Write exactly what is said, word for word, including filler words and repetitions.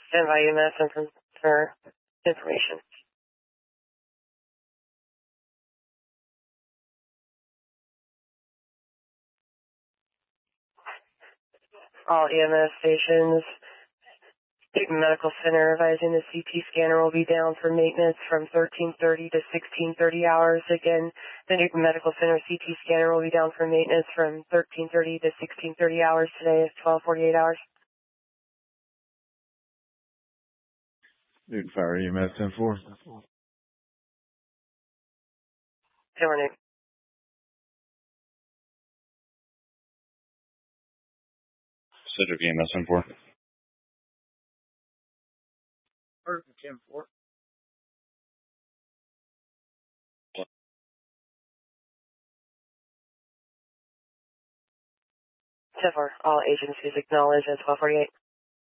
Stand by E M S and for information. All E M S stations, Newton Medical Center advising the C T scanner will be down for maintenance from thirteen thirty to sixteen thirty hours. Again, the Newton Medical Center C T scanner will be down for maintenance from thirteen thirty to sixteen thirty hours. Today is twelve forty-eight hours. Newton Fire E M S ten four. Good morning. Cedric E M S ten four. ten four. ten four. All agencies acknowledge at twelve forty-eight.